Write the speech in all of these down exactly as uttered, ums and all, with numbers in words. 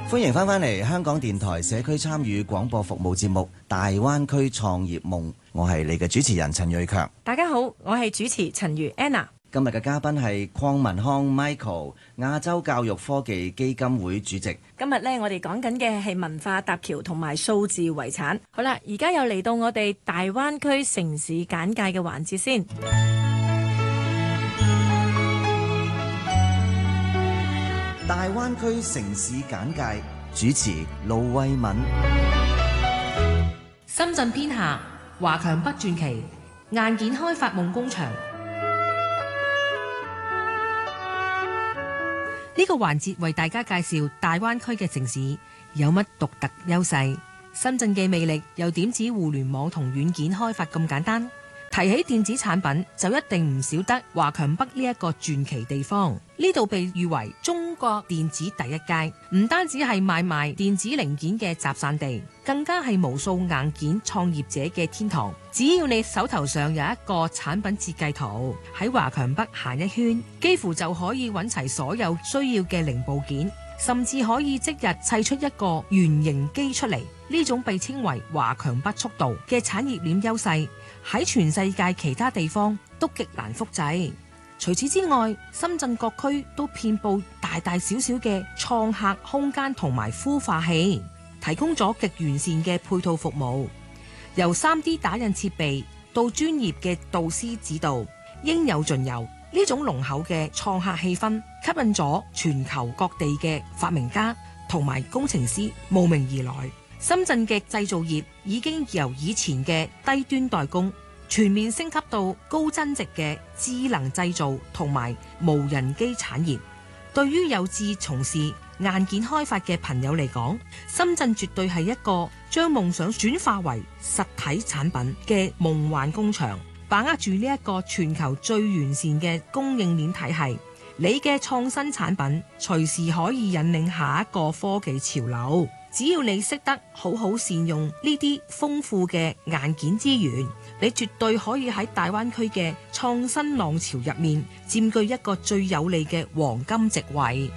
歡迎翻返嚟香港電台社區參與廣播服務節目《大灣區創業夢》，我係你嘅主持人陳瑞強。 大家好，我係主持陳如 Anna。 今日嘅嘉賓係鄺文康 Michael， 亞洲教育科技基金會主席。 今日咧，我哋講緊嘅係文化搭橋同埋數字遺產。好啦，而家又嚟到我哋大灣區城市簡介嘅環節先。 大灣區城市簡介，主持盧慧敏。 深圳篇下，華強北傳奇，硬件開發夢工場。呢個環節為大家介紹大灣區嘅城市有乜獨特優勢，深圳嘅魅力又點止互聯網同軟件開發咁簡單？提起電子產品，就一定唔少得華強北呢一個傳奇地方。呢度被譽為中國電子第一街，唔單止係買賣電子零件嘅集散地，更加係無數硬件創業者嘅天堂。只要你手頭上有一個產品設計圖，喺華強北行一圈，幾乎就可以揾齊所有需要嘅零部件，甚至可以即日砌出一個原型機出嚟。呢種被稱為華強北速度嘅產業鏈優勢，喺全世界其他地方都極難複製。除此之外，深圳各區都遍佈大大小小嘅創客空間同埋孵化器，提供咗極完善嘅配套服務，由 三 D 打印設備到專業嘅導師指導，應有盡有。呢種濃厚嘅創客氣氛，吸引咗全球各地嘅發明家同埋工程師慕名而來。深圳嘅製造業已經由以前嘅低端代工，全面升級到高增值嘅智能製造同埋無人機產業。對於有志從事硬件開發嘅朋友嚟講，深圳絕對係一個將夢想轉化為實體產品嘅夢幻工場，把握住呢一個全球最完善嘅供應鏈體系。你嘅創新產品隨時可以引領下一個科技潮流。只要你識得好好善用呢啲豐富嘅硬件資源，你絕對可以喺大灣區嘅創新浪潮入面佔據一個最有利嘅黃金席位。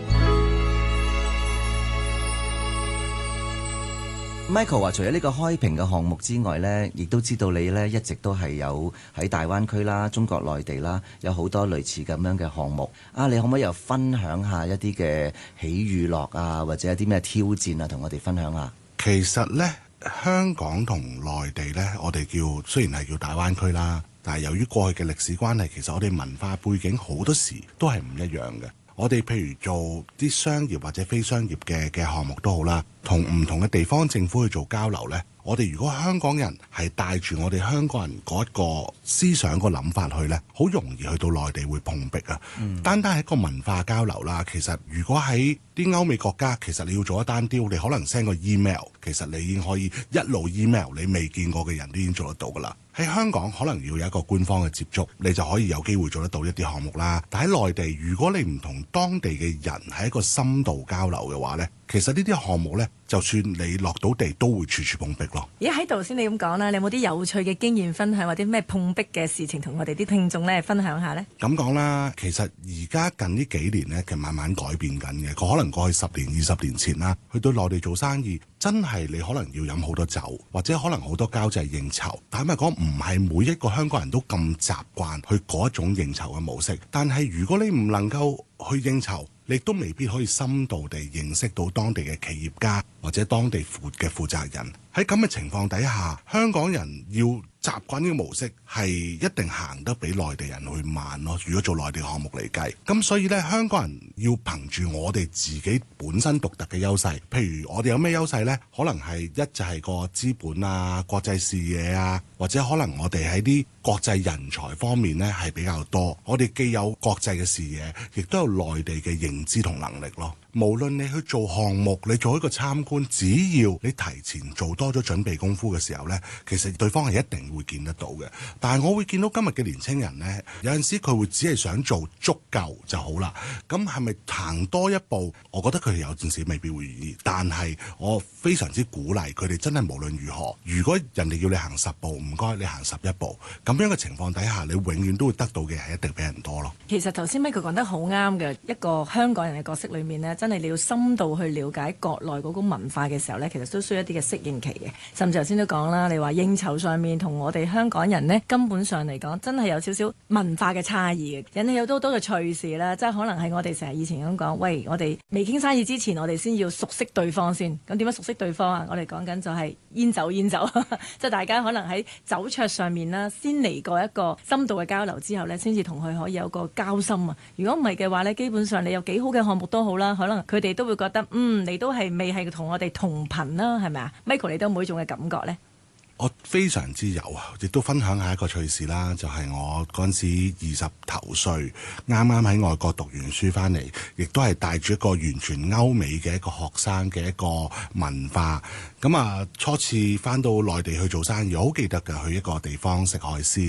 Michael 話：除咗呢個開平嘅項目之外呢，亦都知道你呢一直都係有喺大灣區啦、中國內地啦，有好多類似咁樣嘅項目。啊，你可唔可以又分享下一啲嘅喜與樂啊，或者一啲咩挑戰啊，同我哋分享下？ 其實呢，香港同內地呢，我哋叫雖然係叫大灣區啦，但係由於過去嘅歷史關係，其實我哋文化背景好多時都係唔一樣嘅。我哋譬如做啲商業或者非商業嘅嘅項目都好啦，同唔同嘅地方政府去做交流呢，我哋如果香港人係帶住我哋香港人嗰一個思想個諗法去呢，好容易去到內地會碰壁啊！嗯、單單係一個文化交流啦，其實如果喺啲歐美國家，其實你要做一單 deal，你可能 send 個 email， 其實你已經可以一路 email 你未見過嘅人都已經做得到噶啦。喺香港可能要有一個官方嘅接觸，你就可以有機會做得到一啲項目啦。但喺內地，如果你唔同當地嘅人喺一個深度交流嘅話呢，其實呢啲項目呢，就算你落到地都會處處碰壁咯。 而喺度先你咁講啦，你有冇啲有趣嘅經驗分享，或者咩碰壁嘅事情同我哋啲聽眾呢分享下呢？ 咁講啦，其實而家近呢幾年呢，其實慢慢改變緊嘅。可能過去十年、二十年前啦，去到內地做生意，真係你可能要飲好多酒，或者可能好多交際應酬。坦白講，唔係每一個香港人都咁習慣去嗰一種應酬嘅模式。但係如果你唔能夠去應酬，你都未必可以深度地認識到當地嘅企業家或者當地負嘅負責人。喺咁嘅情況底下，香港人要習慣呢個模式係一定行得比內地人去慢咯。如果做內地項目嚟計，咁所以呢，香港人要憑住我哋自己本身獨特嘅優勢。譬如我哋有咩優勢呢？可能係一就係個資本啊、國際視野啊，或者可能我哋喺啲國際人才方面呢係比較多。我哋既有國際嘅視野，亦都有內地嘅認知同能力咯。無論你去做項目，你做一個參觀，只要你提前做多咗準備功夫嘅時候呢，其實對方係一定會見得到嘅。但係我會見到今日嘅年輕人呢，有陣時佢會只係想做足夠就好啦。咁係咪行多一步？我覺得佢哋有陣時未必會願意。但係我非常之鼓勵佢哋，真係無論如何，如果人哋要你行十步，唔該你行十一步。咁樣嘅情況底下，你永遠都會得到嘅係一定比人多咯。 其實頭先 Michael 講得好啱嘅，一個香港人嘅角色裏面呢，真真係你要深度去了解國內嗰個文化嘅時候呢，其實都需要一啲嘅適應期嘅。甚至頭先都講啦，你話應酬上面同我哋香港人呢，根本上嚟講真係有少少文化嘅差異嘅，引起有好多嘅趣事啦。即係可能係我哋成日以前咁講，喂，我哋未傾生意之前，我哋先要熟悉對方先。咁點樣熟悉對方啊？我哋講緊就係煙酒煙酒，即係大家可能喺酒桌上面啦，先嚟過一個深度嘅交流之後呢，先至同佢可以有個交心啊。如果唔係嘅話呢，基本上你有幾好嘅項目都好啦，可能佢哋都會覺得嗯，你都係未係同我哋同頻啦，係咪啊 ？Michael，你都冇呢種嘅感覺呢？ 我非常之有啊，亦都分享下一個趣事啦，就係、是、我嗰陣時二十頭歲，啱啱喺外國讀完書翻嚟，亦都係帶住一個完全歐美嘅一個學生嘅一個文化。咁啊，初次翻到內地去做生意，我好記得㗎，去一個地方食海鮮。